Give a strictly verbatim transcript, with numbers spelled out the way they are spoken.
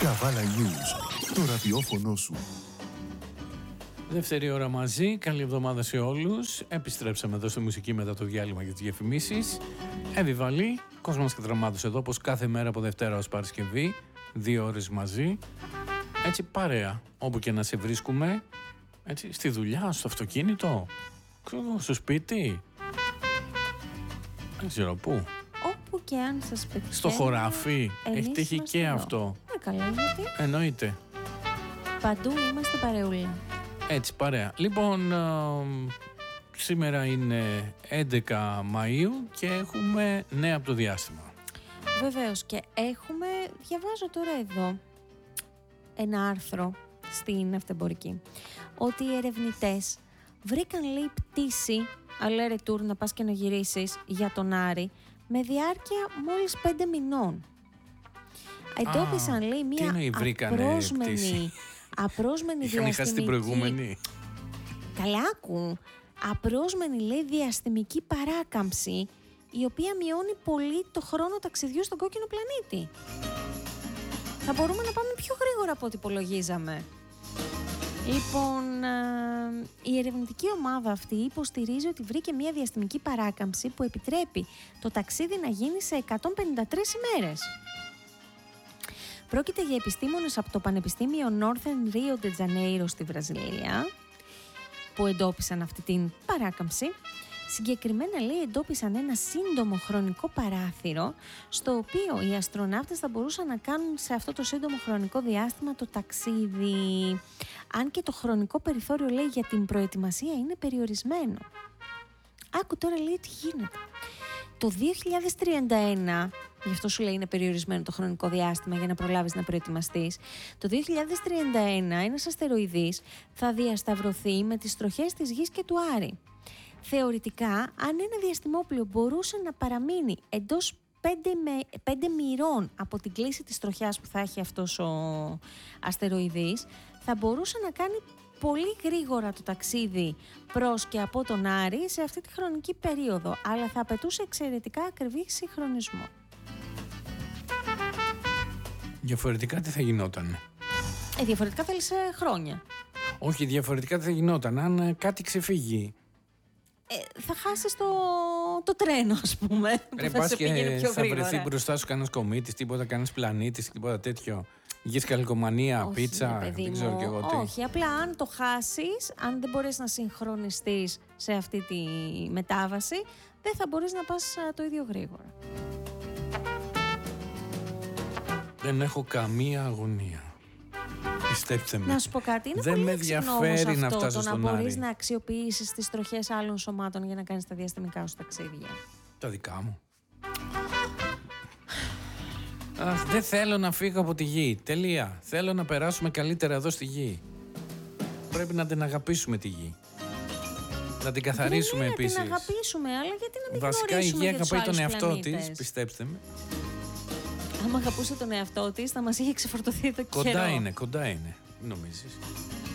Καβάλα News, το ραδιόφωνο σου. Δεύτερη ώρα μαζί, καλή εβδομάδα σε όλους. Επιστρέψαμε εδώ στη μουσική μετά το διάλειμμα για τις διαφημίσεις. Εβιβαλή, Κόσμος και Δραμάτος εδώ, όπως κάθε μέρα από Δευτέρα ως Παρασκευή. Δύο ώρες μαζί. Έτσι παρέα, όπου και να σε βρίσκουμε. Έτσι, στη δουλειά, στο αυτοκίνητο, στο σπίτι. Δεν ξέρω πού. Όπου και αν σας πετυχαίνει. Στο χωράφι. Έχει τύχει και εδώ. αυτό. Ε, καλά, γιατί. Εννοείται. Παντού είμαστε παρεούλα. Έτσι, παρέα. Λοιπόν, α, σήμερα είναι έντεκα Μαΐου και έχουμε νέα από το διάστημα. Βεβαίως, και έχουμε, διαβάζω τώρα εδώ ένα άρθρο στην Αυτεμπορική, ότι οι ερευνητές βρήκαν, λέει, πτήση αλέ retour, να πας και να γυρίσεις, για τον Άρη με διάρκεια μόλις πέντε μηνών. Εντόπισαν, λέει, μία απρόσμενη, απρόσμενη Είχαν διαστημική... χάσει την προηγούμενη. Καλά άκου. Απρόσμενη, λέει, διαστημική παράκαμψη, η οποία μειώνει πολύ το χρόνο ταξιδιού στον κόκκινο πλανήτη. Θα μπορούμε να πάμε πιο γρήγορα από ό,τι υπολογίζαμε. Λοιπόν, α, η ερευνητική ομάδα αυτή υποστηρίζει ότι βρήκε μια διαστημική παράκαμψη που επιτρέπει το ταξίδι να γίνει σε εκατόν πενήντα τρεις ημέρες. Πρόκειται για επιστήμονες από το Πανεπιστήμιο Northern Rio de Janeiro στη Βραζιλία που εντόπισαν αυτή την παράκαμψη. Συγκεκριμένα, λέει, εντόπισαν ένα σύντομο χρονικό παράθυρο στο οποίο οι αστροναύτες θα μπορούσαν να κάνουν σε αυτό το σύντομο χρονικό διάστημα το ταξίδι. Αν και το χρονικό περιθώριο, λέει, για την προετοιμασία είναι περιορισμένο. Άκου τώρα, λέει, τι γίνεται. Το δύο χιλιάδες τριάντα ένα, γι' αυτό σου λέει είναι περιορισμένο το χρονικό διάστημα για να προλάβεις να προετοιμαστείς. Το δύο χιλιάδες τριάντα ένα ένας αστεροειδής θα διασταυρωθεί με τις τροχές της Γης και του Άρη. Θεωρητικά, αν ένα διαστημόπλοιο μπορούσε να παραμείνει εντός πέντε, με, πέντε μοιρών από την κλίση της τροχιάς που θα έχει αυτός ο αστεροειδής, θα μπορούσε να κάνει πολύ γρήγορα το ταξίδι προς και από τον Άρη σε αυτή τη χρονική περίοδο, αλλά θα απαιτούσε εξαιρετικά ακριβή συγχρονισμό. Διαφορετικά τι θα γινόταν? Ε, διαφορετικά θέλει σε χρόνια. Όχι, διαφορετικά τι θα γινόταν αν κάτι ξεφύγει. Ε, θα χάσεις το, το τρένο, ας πούμε. Ρε, που θα πας σε και πηγαίνει πιο θα γρήγορα. βρεθεί μπροστά σου κανένας κομίτης, τίποτα, κανένας πλανήτης, τίποτα τέτοιο. Γης καλικομανία, Όχι, πίτσα, παιδί δεν ξέρω μου, και εγώ τι. όχι, απλά αν το χάσεις, αν δεν μπορείς να συγχρονιστείς σε αυτή τη μετάβαση, δεν θα μπορείς να πας α, το ίδιο γρήγορα. Δεν έχω καμία αγωνία. Πιστέψτε με. Να σου πω κάτι, είναι δεν πολύ με έξυπνο ενδιαφέρει όμως να αυτό, φτάσω το να στον μπορείς Άρη. να αξιοποιήσεις τις τροχές άλλων σωμάτων για να κάνεις τα διαστημικά σου ταξίδια. Τα δικά μου. Αχ, δεν θέλω να φύγω από τη γη. Τελεία. Θέλω να περάσουμε καλύτερα εδώ στη γη. Πρέπει να την αγαπήσουμε τη γη. Να την καθαρίσουμε δεν επίσης. Να την αγαπήσουμε, αλλά γιατί να μην Βασικά η γνωρίσουμε γη για τους αγαπάει τον άλλους εαυτό πλανήτες. της, πιστέψτε με. Άμα αγαπούσε τον εαυτό της, θα μας είχε ξεφορτωθεί εδώ και Κοντά καιρό. είναι, κοντά είναι. Νομίζεις?